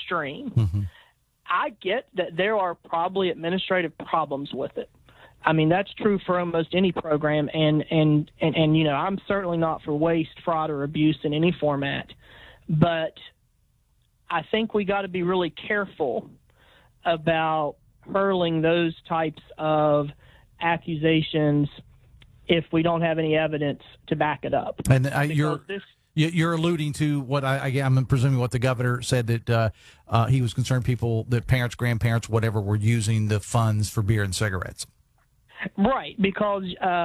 extreme. Mm-hmm. I get that there are probably administrative problems with it. I mean, that's true for almost any program, and you know, I'm certainly not for waste, fraud, or abuse in any format. But I think we got to be really careful about hurling those types of accusations if we don't have any evidence to back it up. And you're alluding to what I'm presuming what the governor said, that he was concerned that parents, grandparents, whatever, were using the funds for beer and cigarettes. Right, because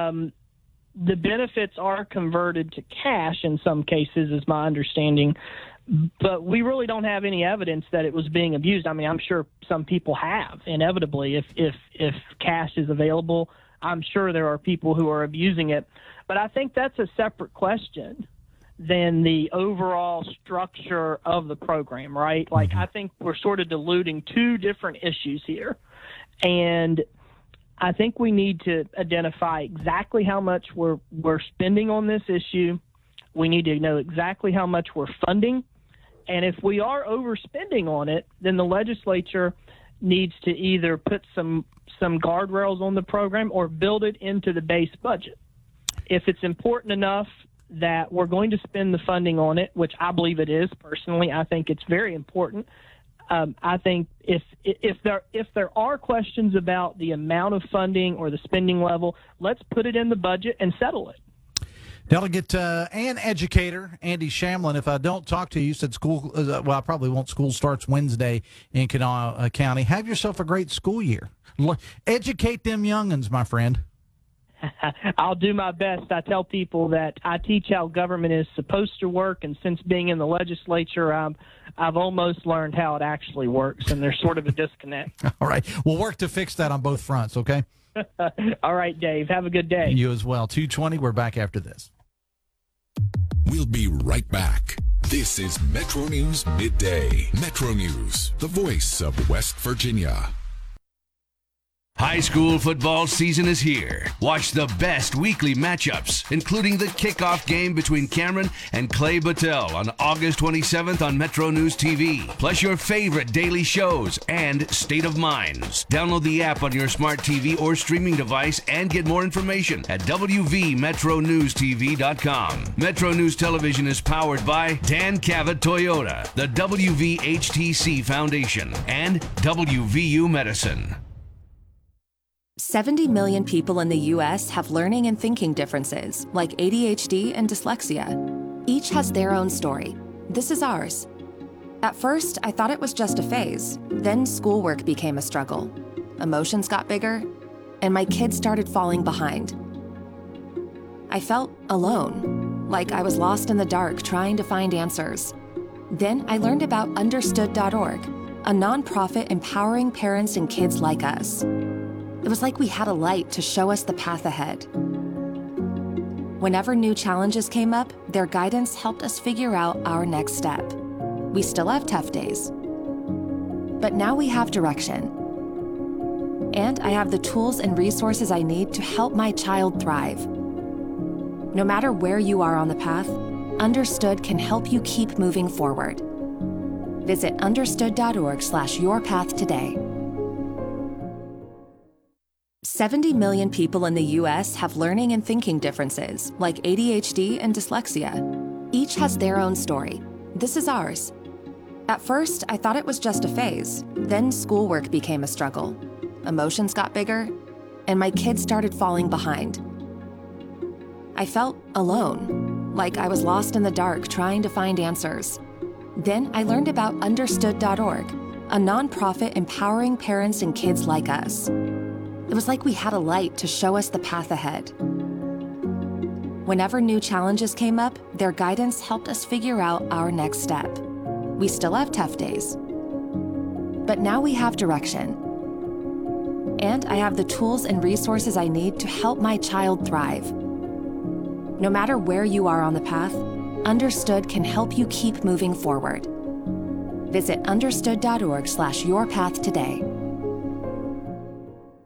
the benefits are converted to cash in some cases, is my understanding, but we really don't have any evidence that it was being abused. I mean, I'm sure some people have, inevitably. If cash is available, I'm sure there are people who are abusing it. But I think that's a separate question than the overall structure of the program, right? Like, I think we're sort of diluting two different issues here. And I think we need to identify exactly how much we're spending on this issue. We need to know exactly how much we're funding. And if we are overspending on it, then the legislature needs to either put some guardrails on the program or build it into the base budget. If it's important enough that we're going to spend the funding on it, which I believe it is personally, I think it's very important. I think if there are questions about the amount of funding or the spending level, let's put it in the budget and settle it. Delegate and educator Andy Shamlin, if I don't talk to you, you said school, well, I probably won't. School starts Wednesday in Kanawha County. Have yourself a great school year. Educate them young'uns, my friend. I'll do my best. I tell people that I teach how government is supposed to work, and since being in the legislature, I've almost learned how it actually works, and there's sort of a disconnect. All right. We'll work to fix that on both fronts, okay? All right, Dave. Have a good day. You as well. 2:20. We're back after this. We'll be right back. This is Metro News Midday. Metro News, the voice of West Virginia. High school football season is here. Watch the best weekly matchups, including the kickoff game between Cameron and Clay Battelle on August 27th on Metro News TV. Plus your favorite daily shows and State of Minds. Download the app on your smart TV or streaming device and get more information at wvmetronewstv.com. Metro News Television is powered by Dan Cavett Toyota, the WVHTC Foundation, and WVU Medicine. 70 million people in the U.S. have learning and thinking differences, like ADHD and dyslexia. Each has their own story. This is ours. At first, I thought it was just a phase. Then schoolwork became a struggle. Emotions got bigger, and my kids started falling behind. I felt alone, like I was lost in the dark trying to find answers. Then I learned about Understood.org, a nonprofit empowering parents and kids like us. It was like we had a light to show us the path ahead. Whenever new challenges came up, their guidance helped us figure out our next step. We still have tough days, but now we have direction. And I have the tools and resources I need to help my child thrive. No matter where you are on the path, Understood can help you keep moving forward. Visit understood.org/yourpath today. 70 million people in the U.S. have learning and thinking differences, like ADHD and dyslexia. Each has their own story. This is ours. At first, I thought it was just a phase. Then schoolwork became a struggle. Emotions got bigger, and my kids started falling behind. I felt alone, like I was lost in the dark trying to find answers. Then I learned about Understood.org, a nonprofit empowering parents and kids like us. It was like we had a light to show us the path ahead. Whenever new challenges came up, their guidance helped us figure out our next step. We still have tough days, but now we have direction. And I have the tools and resources I need to help my child thrive. No matter where you are on the path, Understood can help you keep moving forward. Visit understood.org/yourpath today.